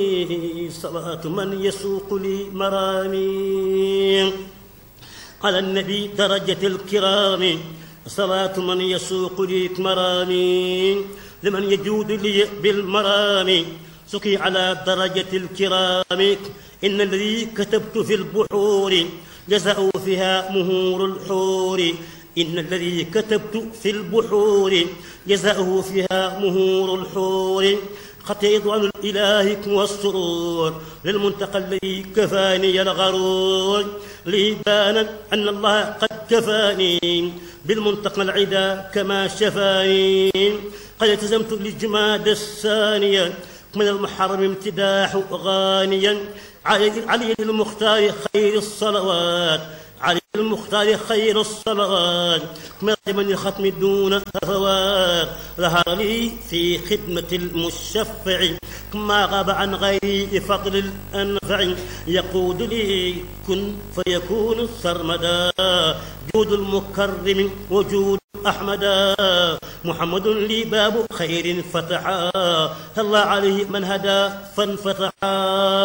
صلاة من يسوق لي مرامي على النبي درجة الكرام صلاة من يسوق لي مرامي لمن يجود لي بالمرام سقي على درجة الكرام إن الذي كتبت في البحور جزاء فيها مهور الحور إن الذي كتبت في البحور جزاءه فيها مهور الحور خطيط عن الإله والسرور للمنتقى الذي كفاني الغرور لي بانا أن الله قد كفاني بالمنتقى العدا كما شفاني قد التزمت للجماد الثانية من المحرم امتداح غانيا علي المختار خير الصلوات علي المختار خير الصلوات من الختم دون هفوات ظهر لي في خدمة المشفع ما غاب عن غيري فضل الأنفع يقود لي كن فيكون سرمدا جود المكرم وجود أحمدا محمد لي باب خير فتحا الله عليه من هدى فانفتحا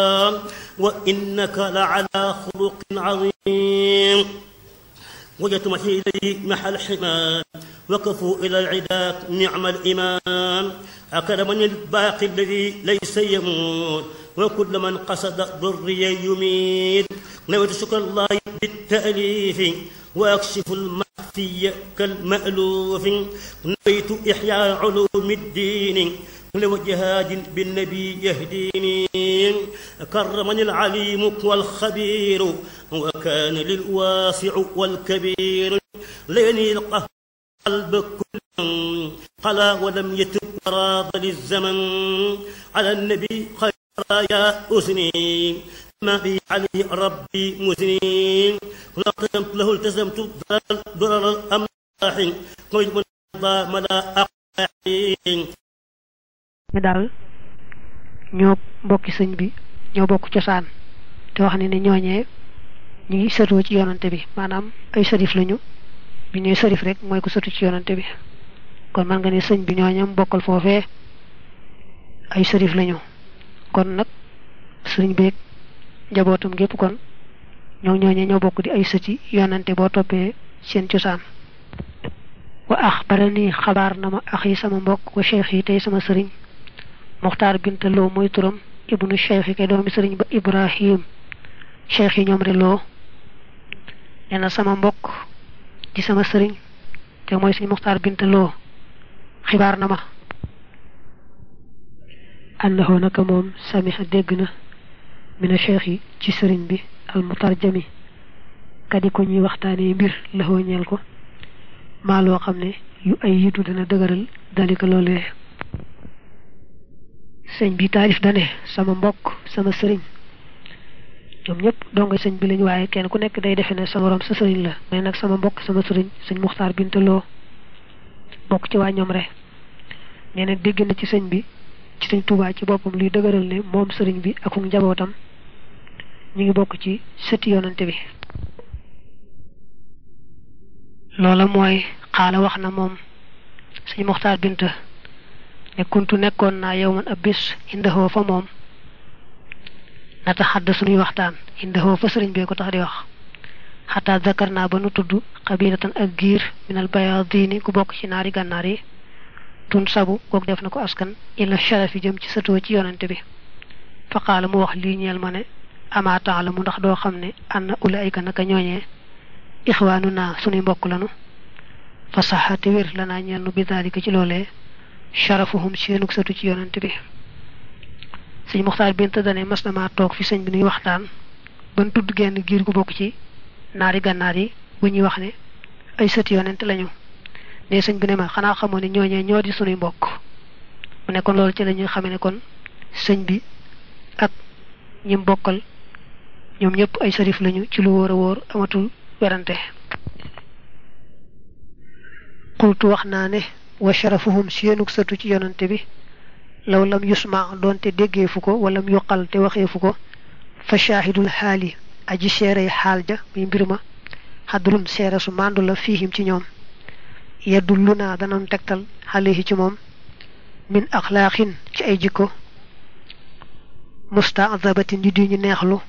وإنك لعلى خلق عظيم وجدت محي إليه محل حمام وقفوا إلى العداء نعم الإمام أكرمني الباقي الذي ليس يموت وكل من قصد ضري يميت نويت شكر الله بالتأليف وأكشف المخفي كالمألوف نويت إحياء علوم الدين وجهاد بالنبي يهديني كرمني العليم والخبير وكان للواسع والكبير ليني القلب كل قلا ولم يتب راض للزمن على النبي خير يا أسني ما بي عليه ربي مسنين ولقدمت له التزمت ضرر الأملاح قيد من ملا أقاحين ñu daal ñoo mbokki sëñ bi ñoo bokk cosaan te wax ne ñooñee ñu ngi sëtoo ci yonante bi maanaam ay sërif lañu bi ñuy sërif rek mooy ko sëtu ci yonante bi kon man nga ne sëñ bi ñooñam bokkal foofee ay sërif lañu kon nag sëñ beeg njabootam gépp kon ñooñee ñoo bokk di ay sëti yonante boo toppee seen cosaan wa axbarani xabaar na ma axi sama mbokk wa cheikh yi tey sama sëriñ Muxtaar Binta Lo mooy turam ibnu cheikh yi kay doomi sëriñ ba Ibrahim cheikh yi ñoom re loo nee na sama mbokk di sama sëriñ te mooy sëriñ Muxtaar Binta Lo xibaar na ma annahu naka moom samiha dégg na mina cheikh yi ci sëriñ bi al mutarjami kadi ko ñuy waxtaanee mbir laxoo ñeel ko maa loo xam ne yu ay yitu dana dëgëral dalika loolee sëñ bi taarif dane sama mbokk sama sëriñ ñoom ñëpp donga sëñ bi lañu waaye kenn ku nekk day defe ne sa morom sa sëriñ la mais nag sama mbokk sama sëriñ sëñ Muxtaar Binta Lo bokk ci waa ñoom rek nee na dégg na ci sëñ bi ci sëñ Tuubaa ci boppam luy dëgëral ne moom sëriñ bi ak njabootam ñu ngi bokk ci sëti yonante bi loola mooy xaala wax na moom sëñ Muxtaar Binta ne kuntu nekkoon naa yow man ab bis indahoo fa moom nata xadd suñuy waxtaan indahoo fa sëriñ bee ko tax di wax xataa zakar naa ba nu tudd xabilatan ak giir minal bayaadini ku bokk ci naari gànnaar yi tun sabu kook def na ko askan ila sharafi jëm ci sëtoo ci yonante bi fa qaala mu wax lii ñeel ma ne ama taala mu ndax doo xam ne anna ulaayika naka ñooñee ixwaanu naa suñuy mbokk lanu fa saxaate wér lanaa ñeel nu bi daalika ci loolee sharafuhum seenug sëtu ci yonante bi sëñ Muxtaar Binta dane mas na maa toog fi sëñ bi nuy waxtaan ban tudd genn giir gu bokk ci naari gànnaar yi bu ñuy wax ne ay sëti yonante lañu ne sëñ bi ne ma xanaa xamoo ne ñooñee ñoo di suñuy mbokk mu ne kon loolu ci la ñuy xamee ne kon sëñ bi ak ñim bokkal ñoom ñëpp ay sërif lañu ci lu wóor a wóor amatul werante qultu wax naa ne wa sharafuhum seenug sëtu ci yonante bi law lam yusma doonte déggeefu ko wala mu yuqal te waxeefu ko fa shaahidul xaali aji seerey xaal ja muy mbir ma xadrun seere su màndu la fiihim ci ñoom yedullu naa danañ tegtal xalehi ci moom min axlaaqin ci ay jikko musta'zabatin yu di ñu neexlu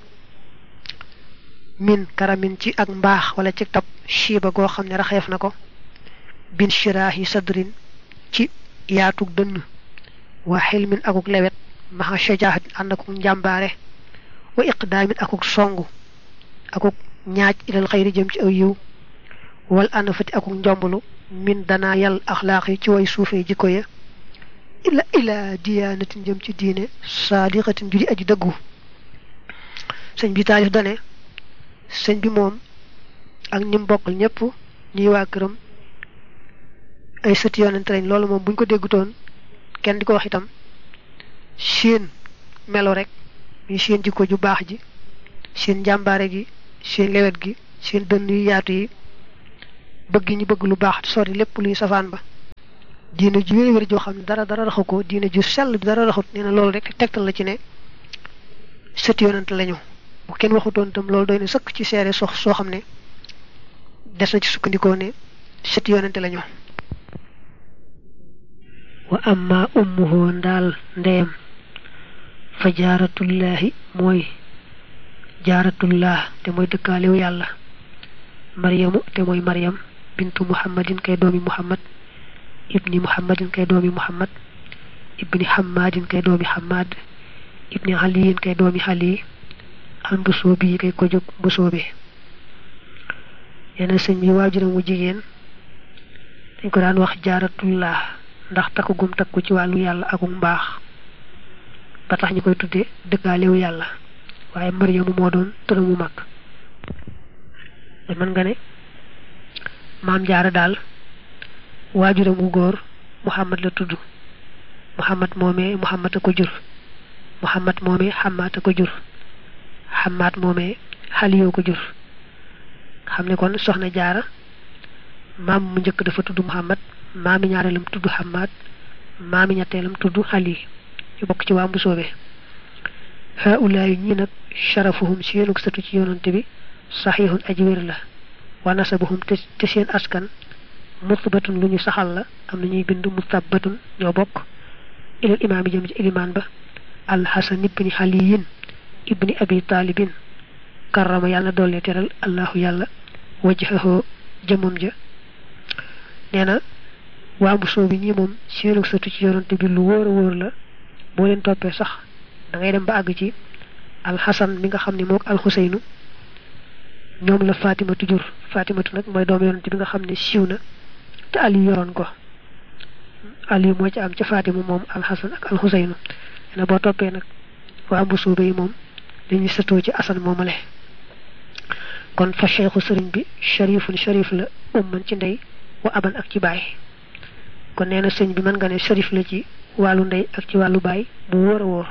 min karamin ci ak mbaax wala ci tab shiba goo xam ne raxeef na ko bin shirahi sadrin ci yaatug dënn wa xilmin akuk lewet maxa shajaatin ànd akuk njàmbaare wa iqdaamin akuk songu akuk ñaaj ilal xayri jëm ci aw yiw wal anafati akuk njomblu min dana yal axlaaq yi ci way suufee jikko ya ila diyaanatin jëm ci diine saadiqatin judi aji dëggu sëñ bi taalif dane sëñ bi moom ak ñim bokkal ñëpp ñuy waa këram ay sëti yonent lañ loolu moom buñ ko déggutoon kenn di ko wax itam seen melo rek mi seen jikko ju baax ji seen njàmbaare gi seen lewet gi seen dënn yu yaatu yi bëgg ñu bëgg lu baax sori lépp luy safaan ba diine ju wér joo xam ne dara raxu ko diine ju sell bi dara raxut nee na loolu rek tegtal la ci ne sëti yonent lañu bu kenn waxutoon itam loolu doy na sëkk ci seere soo xam ne des na ci sukkandikoo ne sëti yonent lañu wa amma ummuhu ndaal ndeyam fa jaaratullaahi mooy jaaratullah te mooy dëkkaalewu yàlla maryamu te mooy maryam bintu muhammadin kay doomi muhammad ibni muhammadin kay doomi muhammad ibni hammadin kay doomi hammad ibni aliyin kay doomi ali al mbusoobi yi kay ko jóg mbusoobe yenn sëñ bi waajuram wu jigéen dañ ko daan wax jaaratullah ndax takku gum takku ci wàllu yàlla akuk mbaax ba tax ñu koy tudde dëkkaalewu yàlla waaye maryamu moo doon turam mu mag mën nga ne maam jaara daal waajuram wu góor muhammad la tudd muhammad moomee muhammad a ko jur muhammad moomee xamaat a ko jur xamaat moomee xaliyoo ko jur xam ne kon soxna jaara maam mu njëkk dafa tudd muhammad maami ñaareelam tudd xamaat maami ñetteelam tudd xali ñu bokk ci waa mbusoobe haulaayu ñi nag sharafuhum seenug satu ci yonante bi saxiixun aji wér la wa nasabuhum te seen askan mutbatun lu ñu saxal la am na ñuy bind mutabatun ñoo bokk ilal imaam yi jëm ci ilimaan ba alxasan ibni xaliyin ibni abi taalibin karrama yàlla doole teral allahu yàlla wajhahu jëmam ja nee na waa mbusoo bi ñi moom seenug satu ci yonante bi lu wóor a wóor la boo leen toppee sax da ngay dem ba àgg ci alxasan mi nga xam ne mook alxuseynu ñoom la fatimatu jur fatimatu nag mooy doom yonante bi nga xam ne siiw na te ali yoroon ko ali moo ci am ca fatima moom alxasan ak alxuseynu na boo toppee nag waa mbusoobe yi moom dañuy sëtoo ci asan moomale kon fa cheikhu sëriñ bi sharifun sharif la umman ci ndey wa aban ak ci baay kon nee na sëñ bi mën nga ne sharif la ci wàllu ndey ak ci wàllu baay bu wóor a wóor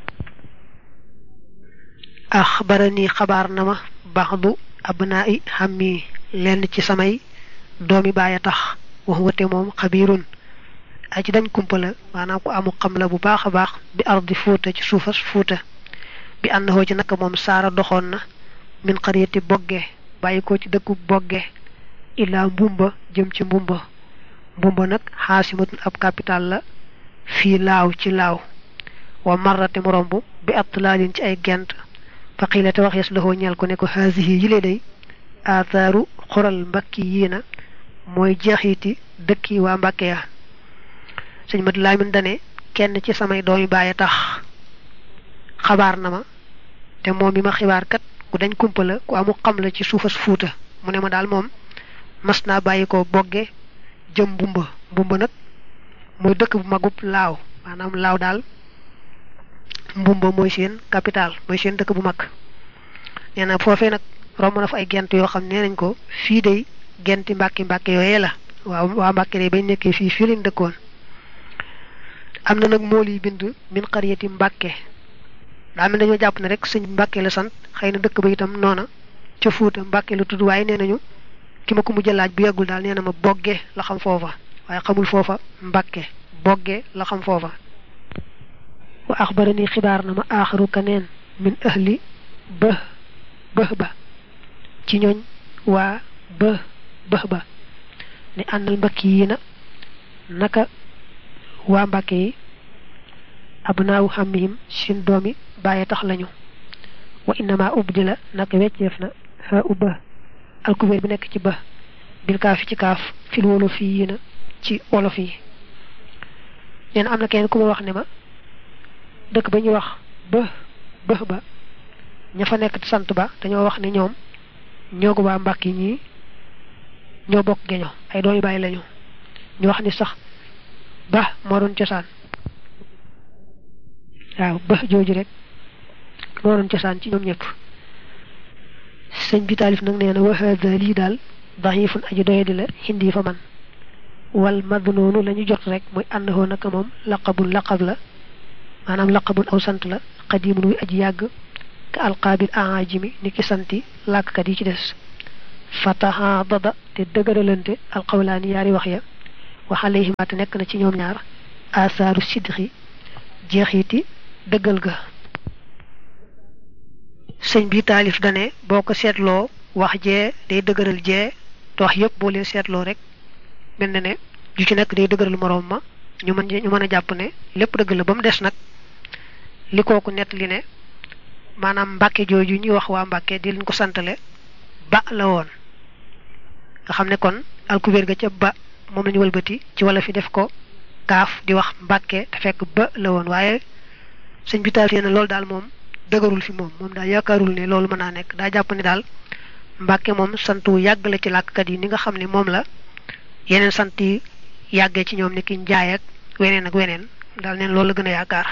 axbarani xabaar na ma baxdu abnaa'i xammi lenn ci samay doomi baay a tax wax wate moom xabiirun aji dañ kumpa la maanaam ku amu xam la bu baax a baax bi ardi fuuta ci suufas fuuta bi àndahoo ci naka moom saara doxoon na min xariyati bogge bàyyi ko ci dëkku bogge illaa mbumba jëm ci mbumba mbumba nag xaasimatun ab capital la fii laaw ci laaw wa marrate mu romb bi atlaalin ci ay gent fa xiila te waxees loxoo ñeel ko ne ko haasihi yile day athaaru xural mbakki yii na mooy jeexiti dëkki waa mbàkke ya sëñ mat laamin dane kenn ci samay doomi baay tax xabaar na ma te moom mi ma xibaar kat ku dañ kumpa la ku amu xam la ci suufas fuuta mu ne ma daal moom mas naa bàyyi ko bogge jëm mbumba nag mooy dëkk bu magub laaw maanaam laaw daal mbumba mooy seen capital mooy seen dëkk bu mag nee na foofee nag romb na fa ay gent yoo xam nee nañ ko fii day genti mbàkke yooyee la waaw waa mbàkke day bañ nekkee fii lañ dëkkoon am na nag mool yi bind min xariyati mbàkke daa mel dañoo jàpp ne rek sëñ mbàkke la sant xëy na dëkk ba itam noona ca fuuta mbàkke la tudd waaye nee nañu ki ma ko mujj laaj bu yàggul daal nee na ma bogge la xam foofa waaye xamul foofa mbàkke bogge la xam foofa wa axbarani xibaar na ma aaxaru kaneen min ahli ba ci ñooñ waa ba ne àndal mbakki yi na naka waa mbàkke yi abnaawu xamihim seen doomi bàyyi tax lañu wa innama ubdila nak wecceef na ha ubba al kubéer bi nekk ci ba bil kaafi ci kaaf fil wolof yi na ci wolof yi neen am na kenn ku ma wax ne ma dëkk ba ñuy wax ba ña fa nekk sant ba dañoo wax ne ñoom ñoo ko waa Mbàkke ñi ñoo bokk geño ay doomi bàyyi lañu ñu wax ni sax ba moo doon cosaan waaw ba jooju rek moo doon cosaan ci ñoom ñëpp sëñ bi taalif nag nee na wa hada lii daal daxifun aji doyadi la hindi fa man wal madnoonu la ñu jot rek muy àndahoo naka moom laqabun laqab la maanaam laqabun aw sant la qadimun wi aji yàgg ka alqaabil aajimi ni ki santi làkkat yi ci des fataha dada te dëgëralante alqawlaani yaari wax ya wax alayhima te nekk na ci ñoom ñaar asaaru sidxi jeexiti dëggal ga sëñ bi taalif dane boo ko seetloo wax jee day dëgëral jee te wax yëpp boo leen seetloo rek mel na ne ju ci nekk day dëgëral moroom ma ñu mën a jàpp ne lépp dëgg la ba mu des nag li kooku nett li ne maanaam Mbàkke jooju ñuy wax waa Mbàkke di leen ko santale ba la woon nga xam ne kon alkubeer ga ca ba moom lañu wëlbati ci wala fi def ko kaaf di wax Mbàkke te fekk ba la woon waaye sëñ bi taalif ne loolu daal moom dëgërul fi moom daal yaakaarul ne loolu mën naa nekk daa jàpp ne daal Mbàkke moom sant wu yàgg la ci làkkat yi ni nga xam ne moom la yeneen sant yi yàggee ci ñoom ni ki njaay ak weneen daal neen loolu la gën a yaakaar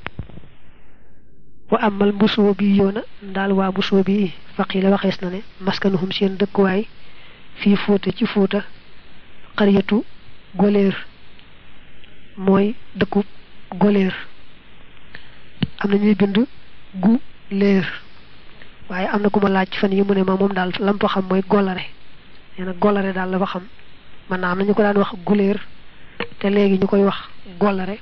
wa amal mbusoo bi yoona daal waa mbusoo bi faqi la waxees na ne maskanuhum seen dëkkuwaay fii Fuuta ci Fuuta xariyatu goleer mooy dëkkub goleer am na ñuy bind gu leer waaye am na ku ma laaj fan yi mu ne ma moom daal lam fa xam mooy golare nee na golare daal la fa xam man naa am na ñu ko daan wax guleer te léegi ñu koy wax golare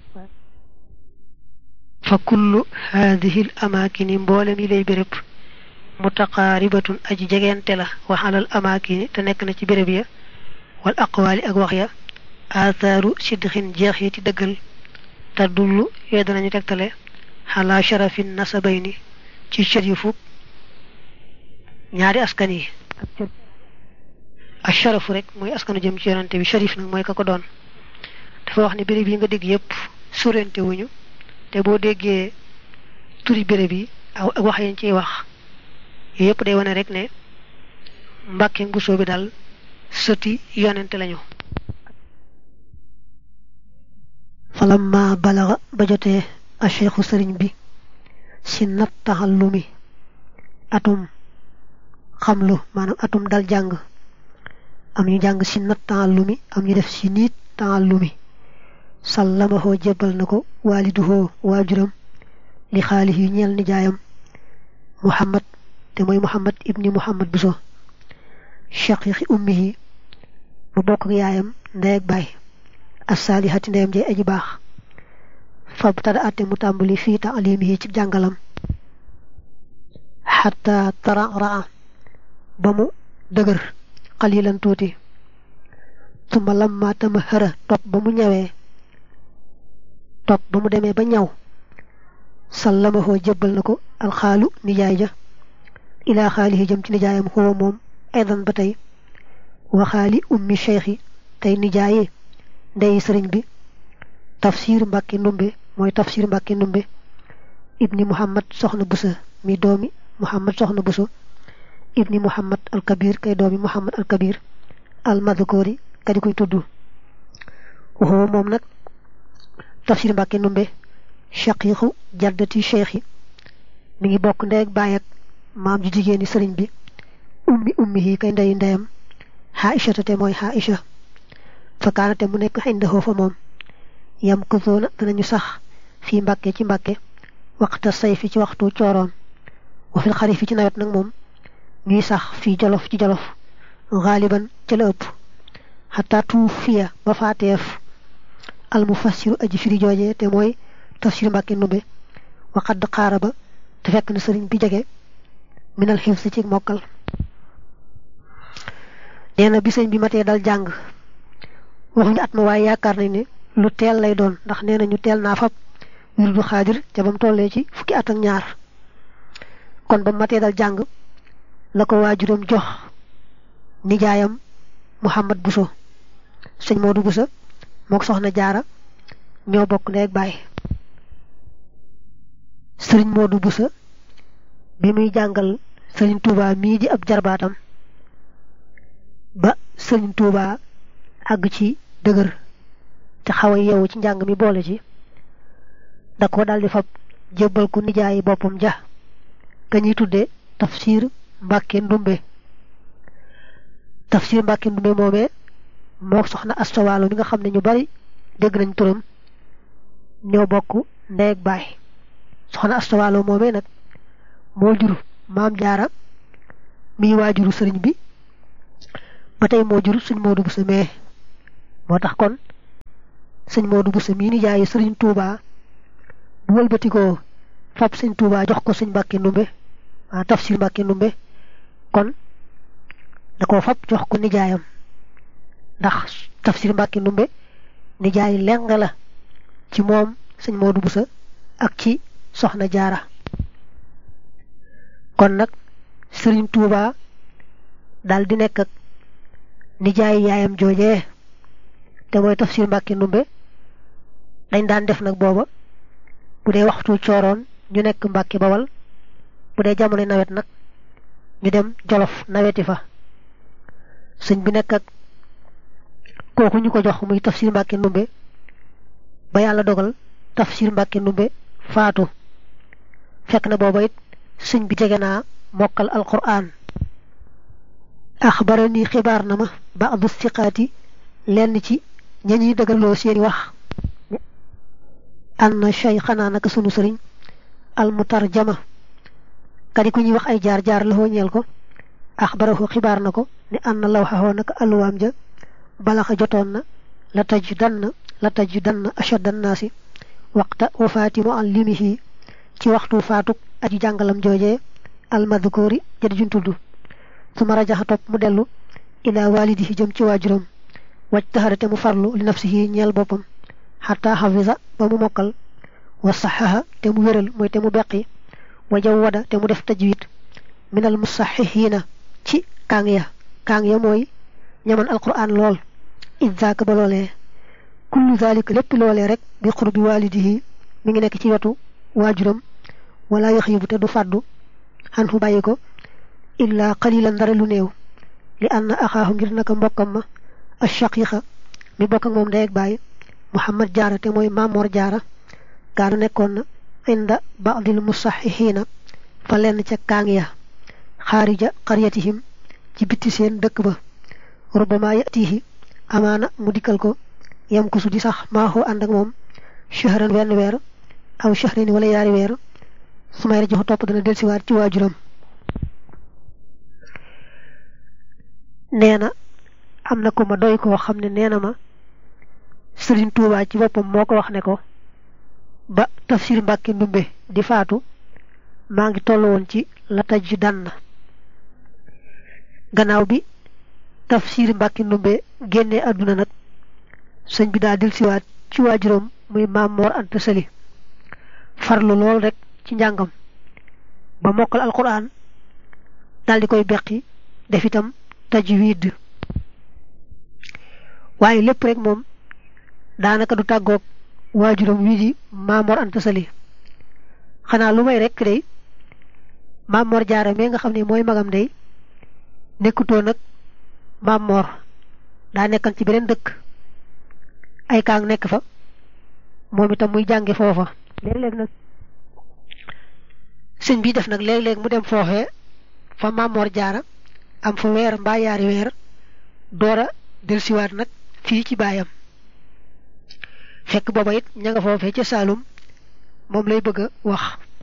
fa kullu haadihi l amaakini mboolem yi lay béréb mutaqaaribatun aji jegeente la waxalal amaakini te nekk na ci béréb ya wal aqwaali ak wax ya athaaru sidxin jeexiti dëggal te dullu yooyu danañu tegtale xalaa sharafin nasabayni ci sharifu ñaari askan yi ak sharafu rek mooy askanu jëm ci yonante bi sharif nag mooy ka ko doon dafa wax ne béréb yi nga dégg yépp surente wuñu te boo déggee turi béréb yi ak wax yañ ciy wax yooyu yépp day wane rek ne Mbàkke Mbusoo bi daal sëti yonente lañu falamma balaga ba jotee a cheikhu sëriñ bi si nat taxallumi atum xamlu maanaam atum dal jàng am ñu jàng si nat taxallumi am ñu def si niit taxallumi sallamahoo jébbal na ko waaliduhoo waajuram li xaalihi ñeel nijaayam Muhammad te mooy Muhammad ibni Muhammad Buso shaqiqi ummihi mu bokk ak yaayam ndey ak baay as-saalihati ndeyam jey aji baax fab tada ate mu tàmbali fii ta'limihi ci jàngalam xatta tara ba mu dëgër xalilan tuuti tuma lamma tamahara topp ba mu ñawee topp ba mu demee ba ñaw sallamahoo jébbal na ko alxaalu nijaay ja ilaa xaalihi jëm ci nijaayam xoo moom aydan ba tey wa xaali ummi cheikhi tey nijaayi ndeyi sëriñ bi tafsir Mbàkke Ndumbe mooy tafsir Mbàkke Ndumbe ibni Muhammad soxna Buso mi doomi Muhammad soxna Buso ibni Muhammad al Kabir kay doomi Muhammad al Kabir al madhkuri kadi koy tudd waxoo moom nag tafsir Mbàkke Ndumbe shaqiqu jaddati cheikhi mi ngi bokk ndey ak baay ak maam ju jigéeni sëriñ bi ummi yi kay ndeyu ndeyam Aïcha te mooy Aïcha fa kaanate mu nekk indahoo fa moom yam ko zoona danañu sax fii Mbàkke ci Mbàkke waxta sayfi ci waxtu cooroon wa fil xarifi ci nawet nag moom ñuy sax fii Jolof ci Jolof xaaliban ca la ëpp xataa tuufiya ba faateef al mufassiru aji firi jooje te mooy tafsir Mbàkke Ndumbe waxadd xaara ba te fekk na sëriñ bi jege minal xifsi ci mokkal nee na bi sëñ bi matee dal jàng waxuñu at ma waaye yaakaar nañ ne lu teel lay doon ndax nee na ñu teel naa fab wirdu xaadir ca bam tollee ci fukki at ak ñaar kon ba matee dal jàng la ko waajuram jox nijaayam Muhammad Buso sëñ Moodu Buso mook soxna Jaara ñoo bokk ndey ak baay sëriñ Moodu Buso bi muy jàngal sëriñ Tuuba mii di ab jarbaatam ba sëriñ Tuuba àgg ci dëgër te xaw a yeewu ci njàng mi boole ci da ko daldi fab jébbal ko nijaayi boppam ja ka ñuy tudde Tafsir Mbàkke Ndumbe Tafsir Mbàkke Ndumbe moomee moo soxna Asta Waalo mi nga xam ne ñu bari dégg nañ turam ñoo bokk ndey ak baay soxna Asta Waalo moomee nag moo jur Maam Jaara mi waajuru sëriñ bi ba tey moo jur sëñ Moodu Buso mee moo tax kon sëñ Moodu Buso mii nijaayi sëriñ Tuuba bu wëlbatikoo fab sëñ Tuuba jox ko sëñ Mbàkke Ndumbe Tafsir Mbàkke Ndumbe kon da ko fab jox ko nijaayam ndax Tafsir Mbàkke Ndumbe nijaay leng la ci moom sëñ Moodu Buso ak ci soxna Jaara kon nag sëriñ Tuuba dal di nekk ak nijaay yaayam joojee te mooy Tafsir Mbàkke Ndumbe dañ daan def nag booba bu dee waxtu cooroon ñu nekk Mbàkke Bawal bu dee jamono nawet nag ñu dem Jolof naweti fa sëñ bi nekk ak kooku ñu ko jox muy Tafsir Mbàkke Ndumbe ba yàlla dogal Tafsir Mbàkke Ndumbe faatu fekk na booba it sëñ bi jege naa mokkal alquran axbarani xibaar na ma ba'du siqaati lenn ci ñañuy dëggaloo seeni wax anna shaykhana naka sunu sëriñ al mutarjama kadi ku ñuy wax ay jaar jaar la ñeel ko axbarahu xibaar na ko ni anna lawhahu naka alwaam ja balaxa jotoon na la tajudanna ashaddan naasi waqta wafaati muallimihi ci waxtu faatuk aji jàngalam joojee almadhkuri jadi juñ tudd suma rajaxa topp mu dellu ila walidihi jëm ci waajuram wajtahada te mu farlu li nafsihi ñeel boppam xataa xafisa ba mu mokkal wa saxaha te mu wéral mooy te mu beqi wa jawwada te mu def tajwid minal musaxixiina ci kaang ya mooy ñaman alquran lool idzaaka ba loolee kullu zalika lépp loolee rek bi qurbi walidihi mi ngi nekk ci wetu waajuram wala yaxiibu te du fàddu xan fu bàyyi ko illa qalilan dara lu néew li anna axaahu ngir naka mbokkam ma ashaqiqa mi bokk ak moom ndey ak baay Muhammad Jaara te mooy Maamoor Jaara kaanu nekkoon na inda ba'dil musaxixiina fa lenn ca kaang ya xaarija qaryatihim ci bitti seen dëkk ba rubama yatihi amaana mu dikkal ko yam ko su di sax maaxoo ànd ak moom shahran wenn weer aw shahrin wala yaari weer su may rajo topp dana delsiwaat ci waajuram nee na am na ko ma doy koo xam ne nee na ma Sëriñ Tuubaa ci boppam moo ko wax ne ko ba Tafsir Mbàkke Ndumbe di faatu maa ngi toll woon ci la tajudanna gannaaw bi Tafsir Mbàkke Ndumbe génnee àdduna nag sëñ bi daa delsiwaat ci waajuram muy Maam Moor Anta Sali farlu lool rek ci njàngam ba mokkal alquran daldi koy beqi def itam tajwid waaye lépp rek moom daanaka du tàggoog waajuram wii di Maam Moor Anta Sali xanaa lu may rek day Maam Moor Jaara mee nga xam ne mooy magam day nekkutoo nag Maam Moor daa nekkan ci beneen dëkk ay kaang nekk fa moom itam muy jànge foofa léeg-léeg nag sëñ bi def nag léeg-léeg mu dem foofee fa Maam Moor Jaara am fa weer mbaa yaari weer doora delsiwaat nag fii ci baayam fekk booba it ña nga foofee ca Saalum moom lay bëgg a wax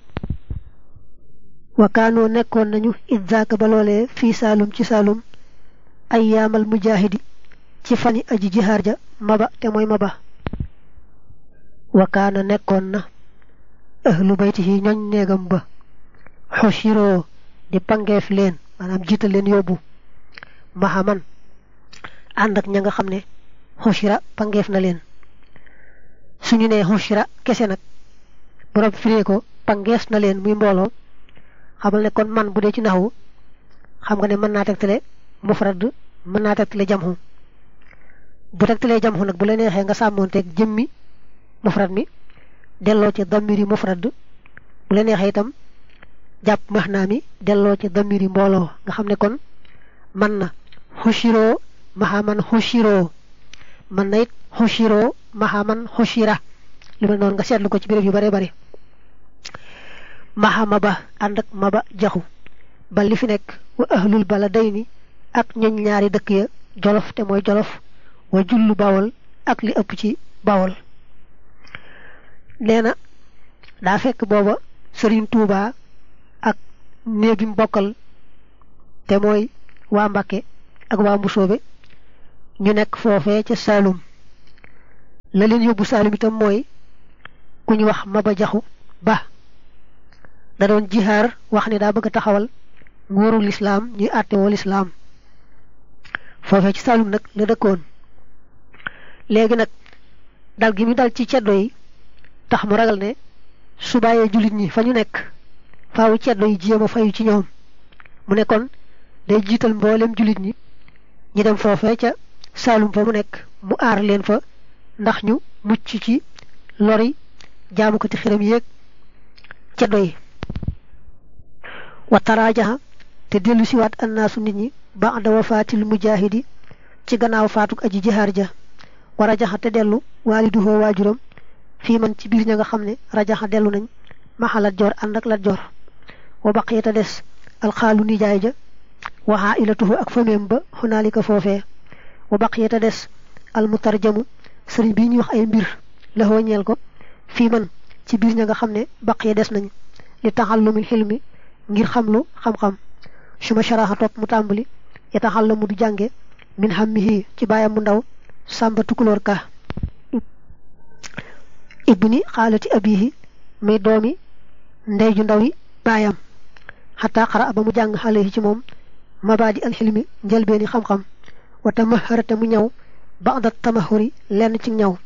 wakaanoo nekkoon nañu idzaaka ba loolee fii Saalum ci Saalum ayyaamal mujaahidi ci fani aji jihaar ja maba te mooy maba wakaana nekkoon na ahlu baytihi ñoñ néegam ba xoshiroo di pangeef leen maanaam jiital leen yóbbu mahaman ànd ak ña nga xam ne xoshira pangeef na leen suñu nee xoshira kese nag borom firee ko pangees na leen muy mbooloo xamal ne kon man bu dee ci naxu xam nga ne mën naa tegtale mufrad mën naa tegtale jamhu bu tegtalee jamhu nag bu la neexee nga sàmmoonteeg jëmmi mufrad mi delloo ci damiri mufrad bu la neexee itam jàpp maxnaa mi delloo ci damiri mbooloo nga xam ne kon man na xushiroo mahaman xushiroo man na it xushiroo mahaman xushira lu mel noonu nga seetlu ko ci béréb yu bare bare mahama ba ànd ak maba jaxu ba li fi nekk wa ahlul baladayni ak ñoñ ñaari dëkk ya jolof te mooy jolof wa jullu bawol ak li ëpp ci bawol nee na daa fekk booba Sëriñ Tuuba ak néeg bi mu bokkal te mooy waa Mbàkke ak waa Mbusoobe ñu nekk foofee ca Saalum la leen yóbbu Saalum itam mooy ku ñu wax maba jaxu ba da doon jihaar wax ne daa bëgg a taxawal nguuru lislaam ñuy àttewoo lislaam foofee ci Saalum nag la dëkkoon léegi nag dal gi mu dal ci ceddo yi tax mu ragal ne su bàyyee jullit ñi fa ñu nekk faawu ceddo yi jéem a fayu ci ñoom mu ne kon day jiital mboolem jullit ñi ñi dem foofee ca Saalum fa mu nekk mu aar leen fa ndax ñu mucc ci lori jaamu ko ci xiram yéeg ceddo yi wa taraajaha te dellu siwaat annaasu nit ñi ba'da wafaatil mujaahidi ci gannaaw faatuk aji jihaar ja wa rajaxa te dellu waaliduhoo waajuram fii man ci biir ña nga xam ne rajaxa dellu nañ maxa Lat Joor ànd ak Lat Joor wa baqiyata des alxaalu nijaay ja wa aa'ilatuhu ak fameem ba xunaalika foofee wa baqiyata des almutarjamu sëriñ bi ñuy wax ay mbir la ñeel ko fii man ci biir ña nga xam ne baqiya des nañ li taxallumil xilmi ngir xamlu xam-xam suma sharaxa topp mu tàmbali ya taxallamu du jànge min hammihi ci baayam mu ndaw Sàmba Tukulóor Ka ibni xaalati abihi muy doomi ndey ju ndaw yi baayam xataa xara ba mu jàng xale ci moom mabaadi alxilmi njëlbeeni xam-xam wa tamaharata mu ñëw ba'da tamahuri lenn ci ñëw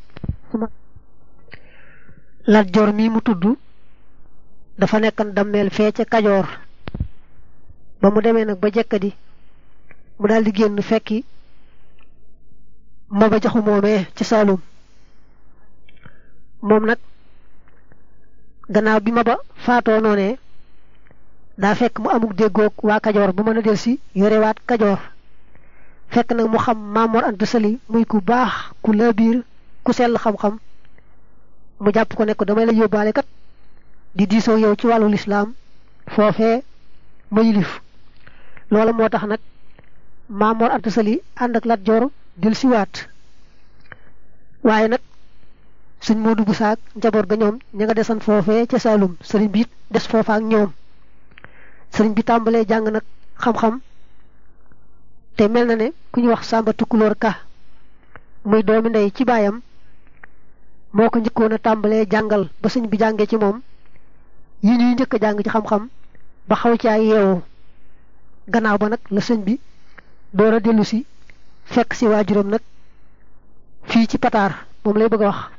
Lat Joor mi mu tudd dafa nekkan dammeel fee ca Kajoor ba mu demee nag ba jekkadi mu daldi génn fekki maba jaxu moomee ci Saalum moom nag gannaaw bi maba faatoo noonee daa fekk mu amuk déggoog waa Kajoor bu mën a del si yorewaat Kajoor fekk nag mu xam Maam Mor Anta Sali muy ku baax ku laabiir ku sell xam-xam mu jàpp ko ne ko damay la yóbbaale kat di diisoo yow ci wàllu lislaam foofee ma yilif loola moo tax nag Maam Mor Anta Sali ànd ak Lat Joor del siwaat waaye nag sëñ Moodu bu saak njaboot ga ñoom ña nga desan foofee ca Saalum sëriñ bi des foofa ak ñoom sëriñ bi tàmbalee jàng nag xam-xam te mel na ne ku ñu wax Sàmba Tukulóor Ka muy doomi ndey ci baayam moo ko njëkkoon a tàmbalee jàngal ba sëñ bi jàngee ci moom yi ñuy njëkk a jàng ci xam-xam ba xaw caa yeewoo gannaaw ba nag la sëñ bi door a dellu si fekk si waajuram nag fii ci Pataar moom lay bëgg a wax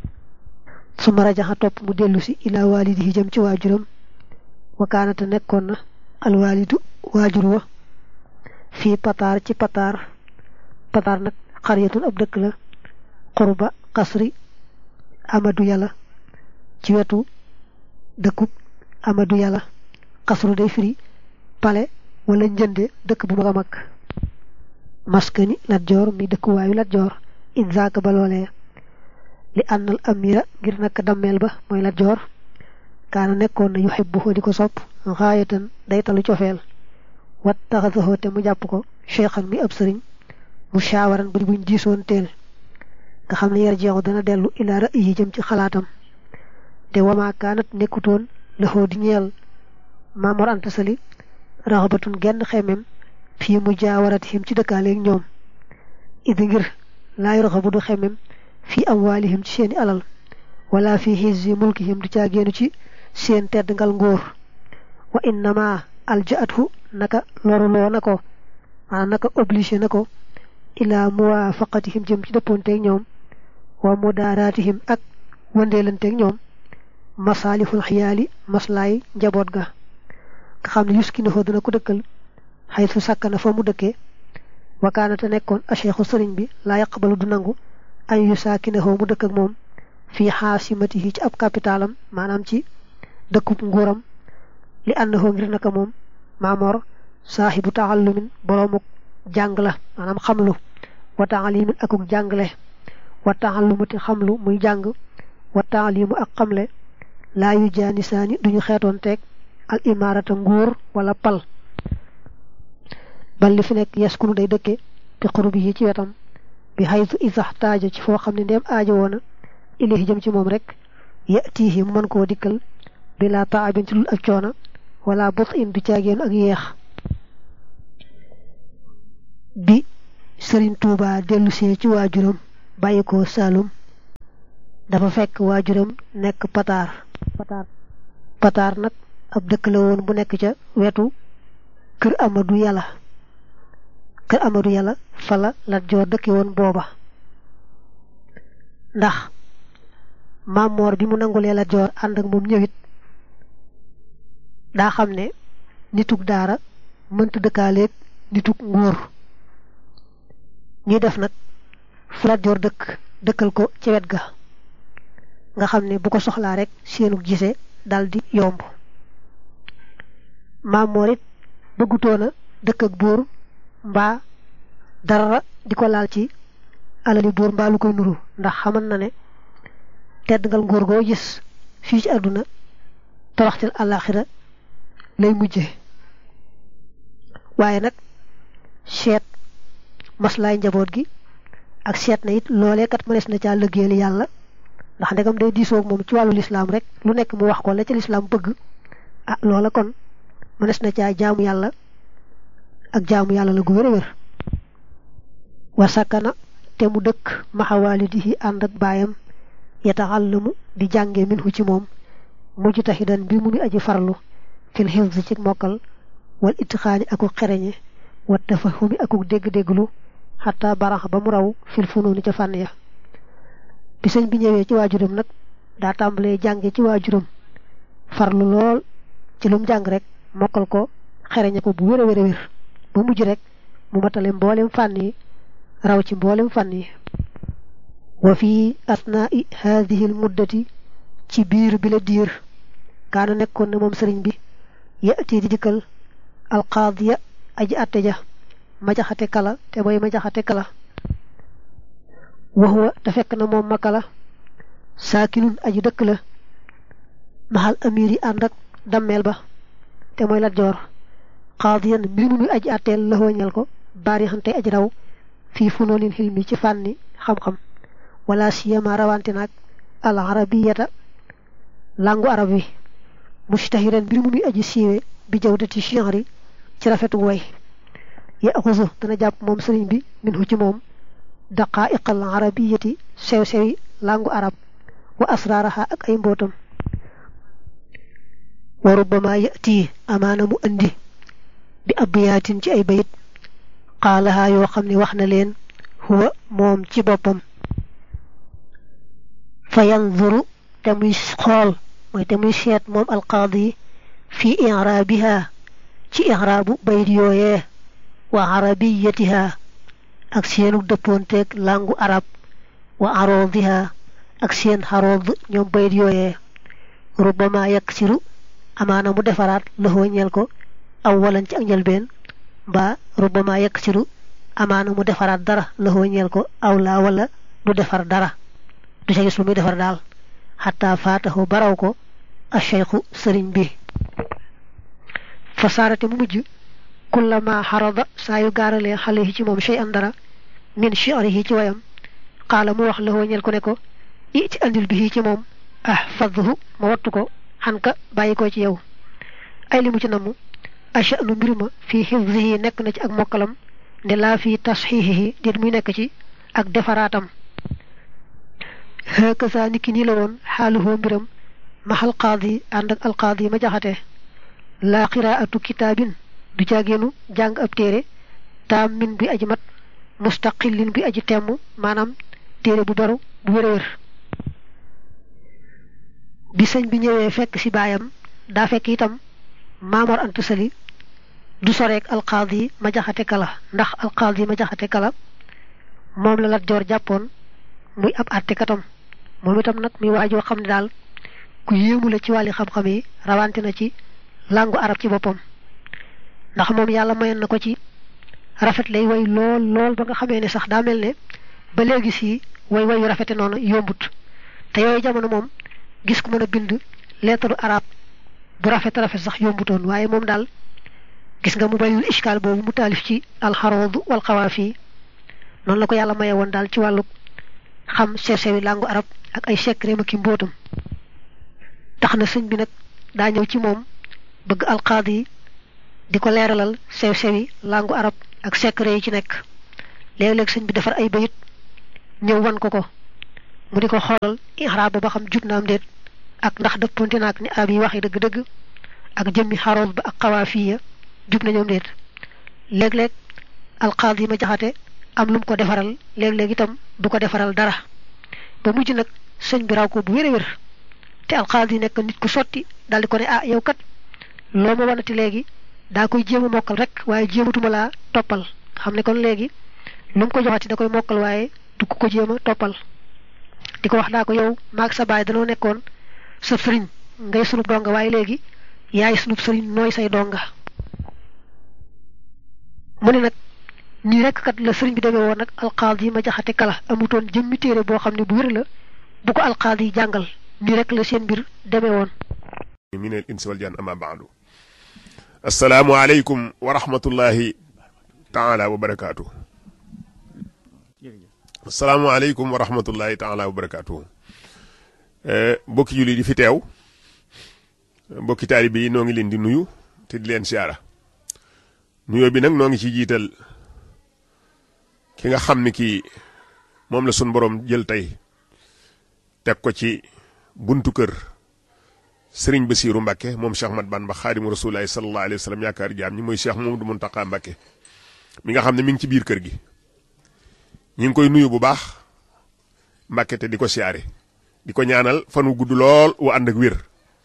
su ma rajaxa topp mu dellu si ilaa waalidihi jëm ci waajuram wa kaanata nekkoon na alwaalidu waajur wa fii Pataar ci Pataar Pataar nag xaryatun ab dëkk la qurba qasri Amadu Yàlla ci wetu dëkkub Amadu Yàlla qasru day firi pale wala njënde dëkk bu mag a mag maskani Lat Joor mi dëkkuwaayu Lat Joor inzaaka ba loolee li ànnal amira ngir nak dammeel ba mooy Lat Joor kaana nekkoon na yuhibbuhu di ko sopp xaayatan day talu cofeel wat taxasaxoo te mu jàpp ko cheikhan mi ab sëriñ mu shaawaran bari buñ diisoon teel nga xam ne yar jeexu dana dellu ilaa ra'yi jëm ci xalaatam te wama kaanat nekkutoon laxoo di ñeel Maam Mor Anta Sali raxabatun genn xemem fii mu jaawaratihim ci dëkkaaleeg ñoom idi ngir laay raxabu du xemem fii amwaalihim ci seeni alal wala fii hizzi mulkihim du caa génnu ci seen tedd ngal ngóor wa innama aljaathu naka loruloo na ko maanaam naka obligé na ko ilaa muwaafaqatihim jëm ci dëppoonteeg ñoom wa mudaaraatihim ak wëndeelanteeg ñoom masalihul xiyali maslay njabot ga nga xamne yuskinu ho dana ko dekkal haythu sakana fa mu dekke wa kana ta nekkon ashekhu serigne bi la yaqbalu du nangu ay yusakina ho mu dekk ak mom fi hasimatihi ci ab capitalam manam ci dekkup nguram li annahu ngir naka mom mamor sahibu ta'allumin boromuk jang la manam xamlu wa ta'alimin akuk jangle wa ta'allumuti xamlu muy jang wa ta'alimu ak xamle la yu janisani duñu xeton tek al imarata nguur wala pal bal li fi nek yaskunu day dëkke bi qurbihi ci wetam bi haythu izahtaja ci fo xamne ndem aajo wona ilahi jëm ci mom rek yatihi man ko dikkal bila ta'abin ci ak ciona wala but'in du ciagen ak yeex bi Serigne Touba delu ci wajuram bayiko Saloum dafa fekk wajuram nek patar nak ab dekk la won bu nek ca wetu kër Amadou Yalla fala la jor dekk won boba ndax Mamor bi mu nangulé la jor and ak mom ñewit da xamné nituk dara mënta dëkkaaleeg nituk nguur ñi def nak fu la jor dëkkal ko ci wet ga nga xamné bu ko soxla rek seenu gisé daldi yomb Mamorit bëggutona dëkk ak bour mba dara diko laal ci alali bour mba lu koy nuru ndax xaman na ne tedd ngal ngor go gis fi ci aduna toroxtil alakhirah lay mujjé waye nak seet maslay njabot gi ak seet na it lolé kat mënes na ca liggéeyal yalla ndax ndegam day diisok mom ci walu l'islam rek lu nekk mu wax ko la ci l'islam bëgg ah lola kon mënes na ca jaamu yalla ak jaamu yalla la gu wër wa sakana te mu dëkk mahawalidihi and ak bayam yata'allamu di jànge minhu ci mom mujtahidan bi mu ni aji farlu fil hifz ci mokal wal ittikhani aku xereñe wa tafahumi aku deg-deglu hatta barax ba mu raw fil fununi ci fan ya bi señ bi ñëwé ci wajurum nak da tambalé jànge ci wajurum farlu lool ci lum jàng rek mokal ko xereñe ko bu wéré wéré ba mujj rek mu matalé mbolém fanni raw ci mbolém fanni wa fi asna'i hadhihi al muddati ci biir bi la diir kaana nekkon na mom serigne bi yati di dikal al qadiya aji atteja ma jaxate kala te boy ma jaxate kala wa huwa tafek na mom makala sakinun aji dekk la mahal amiri andak dammel ba te moy la jor qadiyan bimu aji atel la hoñal ko bari xante aji raw fi funulil hilmi ci fanni xam xam wala siyama rawante nak al arabiyata langu arabi mushtahiran bimu aji siwe bi jawdati shi'ri ci rafetu way ya akhuzu dana japp mom serigne bi minhu ci mom daqa'iq al arabiyati sew sewi langu arab wa asraraha ak ay mbotam wa rubbama yati amana mu andi bi abiyatin ci ay bayit qalaha yo xamni waxna len huwa mom ci bopam fayanzuru tamuy xol moy tamuy seet mom al qadi fi i'rabiha ci i'rabu bayit yoyé wa arabiyatiha ak seenu deppontek langu arab wa aradiha ak seen harod ñom bayit yoyé rubbama yaksiru amana mu defaraat la hoñel ko awalan ci ak ñelben ba rubbama yaksiru amana mu defaraat dara la hoñel ko awla wala du defar dara du ci gis lu muy defar dal hatta fatahu baraw ko ash-shaykhu serigne bi fasarati mu mujj kullama harada sayu garale xalehi ci mom shay andara min shi'rihi ci wayam qala mu wax la hoñel ko ne ko iti andil bihi ci mom ahfadhu ma wattu ko hanka bayiko ci yow ay limu ci namu asha'nu mbiruma fi hifzihi nek na ci ak mokalam de la fi tashihihi dit muy nek ci ak defaratam hakaza niki ni la won haluhu mbiram mahal qadi andak al qadi ma jaxate la qira'atu kitabin du jagenu jang ab téré tam min bi aji mat mustaqillin bi aji temu manam téré bu baru bu wër bi sëñ bi ñëwee fekk ci baayam daa fekk itam Maamor Anta Sali du soreek alqaadi ma jaxate kala ndax alqaadi ma jaxate kala moom la Lat Joor jàppoon muy ab àttekatam moom itam nag muy waajoo xam ne daal ku yéemu la ci wàlli xam-xam yi rawante na ci langu arab ci boppam ndax moom yàlla mayoon na ko ci rafet lay way lool lool ba nga xamee ne sax daa mel ne ba léegi si way wayu rafete noonu yombut te yooyu jamono moom gis ku mën a bind leetaru arab bu rafet sax yombutoon waaye moom daal gis nga mu bayul iskaal boobu mu taalif ci alxaroodu wal xawaafi noonu la ko yàlla maye woon daal ci wàllu xam sew-sewi langu arab ak ay secret ma ki mbóotam tax na sëñ bi nag daa ñëw ci moom bëgg alqaadi di ko leeralal sew-sewi langu arab ak secret yi ci nekk léeg-léeg sëñ bi defar ay bayit ñëw wan ko mu di ko xoolal ihraab ba xam jub naam déet ak ndax dëppante naak ni arab yi waxi dëgg-dëgg ak jëmmi xarool ba ak xawaafiya jub na ñoom déet léeg-léeg alqaadi ma jaxate am lu mu ko defaral léeg-léeg itam du ko defaral dara ba mujj nag sëñ bi raw ko bu wér te alqaadi nekk nit ku sotti daal di ko ne yow kat loo ma wanati léegi daa koy jéem a mokkal rek waaye jéematuma laa toppal xam ne kon léegi lu mu ko joxati da koy mokkal waaye du ko jéem a toppal di ko wax daa ko yow maag sa baay danoo nekkoon sa sëriñ ngay sunub donga waaye léegi yaay sunub sëriñ nooy say donga mu ne nag nii rek kat la sëriñ bi demee woon nag alqaadi ma jaxate kala amutoon jëmmi téere boo xam ne bu wér la bu ko alqaadi jàngal nii rek la seen mbir demee woon min al insi wal jann ama baadu assalaamu aleykum wa rahmatullahi taala wa barakaatu assalaamu aleykum wa rahmatullahi taala wa barakaatu mbokki julli di fi teew mbokki taalibe yi noo ngi leen di nuyu te di leen siyaara nuyoo bi nag noo ngi ci jiital ki nga xam ne kii moom la sun borom jël tey teg ko ci buntu kër Sëriñ Basiiru Mbàkke moom Cheikh Ahmad Bamba Xaadimu Rasuulillaahi sallallaahu alayhi wa sallam yaakaar jaam ñi mooy Cheikh Mamadu Muntaqa Mbàkke mi nga xam ne mi ngi ci biir kër gi ñi ngi koy nuyu bu baax Mbàkke te di ko siyaare di ko ñaanal fan wu gudd lool wu ànd ak wér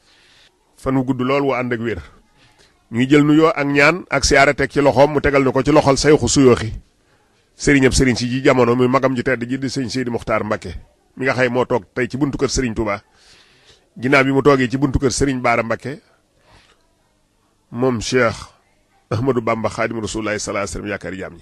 ñuy jël nuyoo ak ñaan ak siyaare teg ci loxoom mu tegal na ko ci loxol sayxu suyooxi sëriñam sëriñ si ji jamono muy magam ju tedd ji di sëñ Seydi Muxtaar Mbàkke mi nga xëy moo toog tey ci buntu kër Sëriñ Tuubaa ginnaaw bi mu toogee ci buntu kër Sëriñ Baara Mbàkke moom Cheikh Ahmadou Bamba Xaadimu Rasuulillaahi sallallaahu alayhi wa sallam yaakaar jaam ñi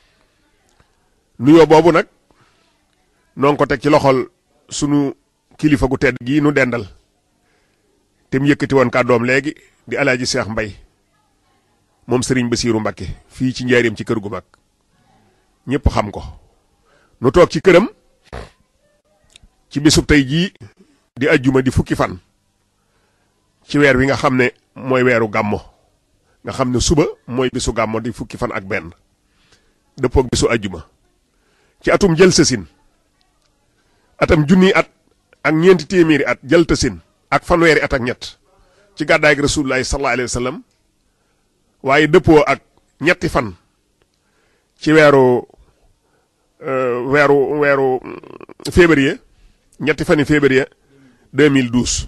nuyoo boobu nag noo ngi ko teg ci loxol sunu kilifa gu tedd gii nu dendal te mu yëkkati woon kàddoom léegi di alaaji Cheikh Mbay moom Sëriñ Basiiru Mbàkke fii ci njaareem ci kër gu mag ñëpp xam ko nu toog ci këram ci bisub tey jii di ajjuma di fukki fan ci weer wi nga xam ne mooy weeru gàmmo nga xam ne suba mooy bisu gàmmo di fukki fan ak benn dëppoog bisu ajjuma ci atum jël sësin atam junni at ak ñeenti téeméeri at jël tësin ak fanweeri at ak ñett ci gàddaay ak Rasulullaahi sallallaahu alayhi wa sallam waaye dëppoo ak ñetti fan ci weeru février ñetti fani février 2012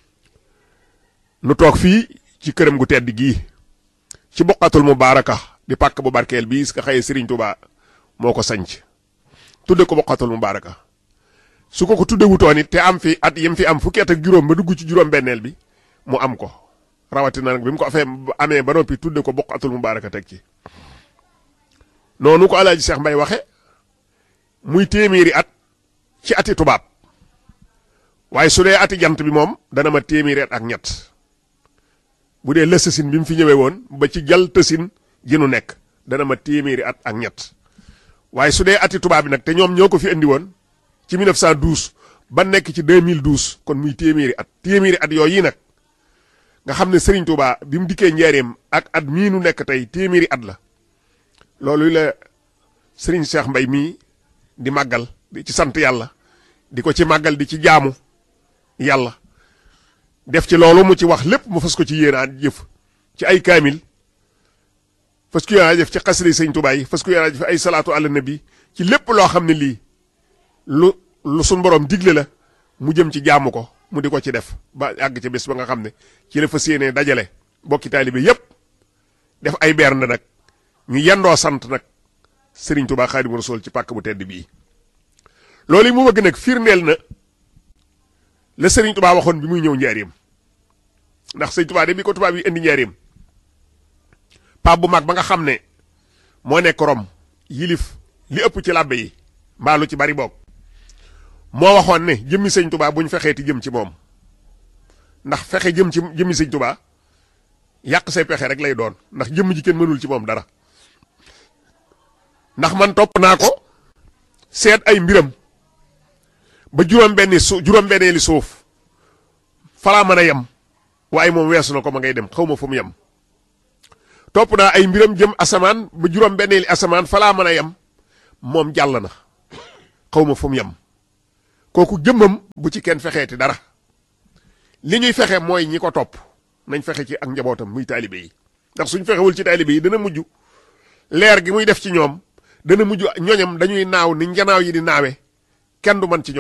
nu toog fii ci këram gu tedd gii ci Buqatul Mubaaraka di pàkk bu barkeel bii nga xëye Sëriñ Tuubaa moo ko sanc tudde ko Buqatul Mubaaraka su ko tudde wutoon it te am fi at yim fi am fukki at ak juróom ba dugg ci juróom benneel bi mu am ko rawatina nag bi mu ko amee ba noppi tudde ko Buqatul Mubaaraka teg ci noonu ko alaaji Cheikh Mbay waxe muy téeméeri at ci ati tubaab waaye su dee ati jant bi moom dana ma téeméeri at ak ñett bu dee lësësin bi mu fi ñëwee woon ba ci jal tësin ji nu nekk dana ma téeméeri at ak ñett waaye su dee ati tubaab bi nag te ñoom ñoo ko fi indi woon ci 1912 ba nekk ci 2012 kon muy téeméeri at yooyu nag nga xam ne Serigne Touba bi mu dikkee njaareem ak at mii nu nekk tey téeméeri at la loolu la Serigne Cheikh Mbay mii di màggal di ci sant yàlla di ko ci màggal di ci jaamu yàlla def ci loolu mu ci wax lépp mu fas ko ci yéenaan jëf ci ay kaamil fas ko yéenaan def ci xasida Sëñ Tuubaa yi fas ko yéenaan def ay salaatu ala nabi ci lépp loo xam ne lii lu sun borom digle la mu jëm ci jaamu ko mu di ko ci def ba àgg ci bés ba nga xam ne ci la fas yéenee dajale bokki taalibe yépp def ay bernde nag ñu yendoo sant nag Sëriñ Tuubaa Xaadimu Rasuul ci pàkk bu tedd bii loolu yi mu bëgg nag firndeel na la Sëriñ Tuubaa waxoon bi muy ñëw njaareem ndax Sëriñ Tuubaa de bi ko tubaab yi indi njaareem pape bu mag ba nga xam ne moo nekk Rom yilif li ëpp ci làbbe yi mbaalu ci bari boog moo waxoon ne jëmmi Sëriñ Tuubaa buñ fexeeti jëm ci moom ndax fexe jëm ci jëmmi Sëriñ Tuubaa yàq say pexe rek lay doon ndax jëmm ji kenn mënul ci moom dara ndax man topp naa ko seet ay mbiram ba juróom-benneeli suuf falaa mën a yem waaye moom weesu na ko ma ngay dem xaw ma fu mu yem topp naa ay mbiram jëm asamaan ba juróom-benneeli asamaan falaa mën a yem moom jàll na xaw ma fu mu yem kooku jëmmam bu ci kenn fexeeti dara li ñuy fexe mooy ñi ko topp nañ fexe ci ak njabootam muy taalibe yi ndax suñ fexewul ci taalibe yi dana mujj leer gi muy def ci ñoom dana mujj ñoñam dañuy naaw ni njanaaw yi di naawe kenn du man ci ñoom